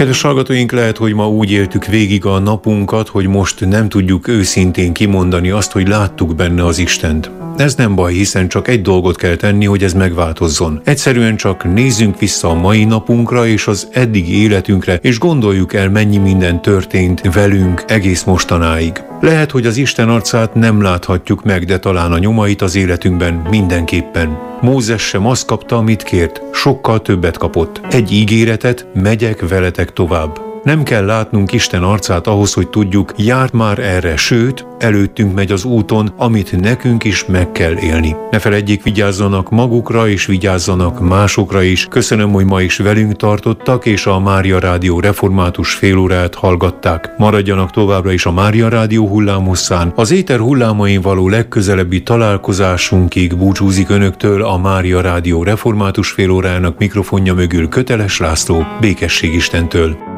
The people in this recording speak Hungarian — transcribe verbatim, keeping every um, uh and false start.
Kedves hallgatóink, lehet, hogy ma úgy éltük végig a napunkat, hogy most nem tudjuk őszintén kimondani azt, hogy láttuk benne az Istent. Ez nem baj, hiszen csak egy dolgot kell tenni, hogy ez megváltozzon. Egyszerűen csak nézzünk vissza a mai napunkra és az eddigi életünkre, és gondoljuk el, mennyi minden történt velünk egész mostanáig. Lehet, hogy az Isten arcát nem láthatjuk meg, de talán a nyomait az életünkben mindenképpen. Mózes sem azt kapta, amit kért, sokkal többet kapott. Egy ígéretet, megyek veletek tovább. Nem kell látnunk Isten arcát ahhoz, hogy tudjuk, járt már erre, sőt, előttünk megy az úton, amit nekünk is meg kell élni. Ne feledjék, vigyázzanak magukra és vigyázzanak másokra is. Köszönöm, hogy ma is velünk tartottak, és a Mária Rádió református félórát hallgatták. Maradjanak továbbra is a Mária Rádió hullámhosszán. Az éter hullámain való legközelebbi találkozásunkig búcsúzik önöktől a Mária Rádió református félórának mikrofonja mögül Köteles László. Békesség Istentől!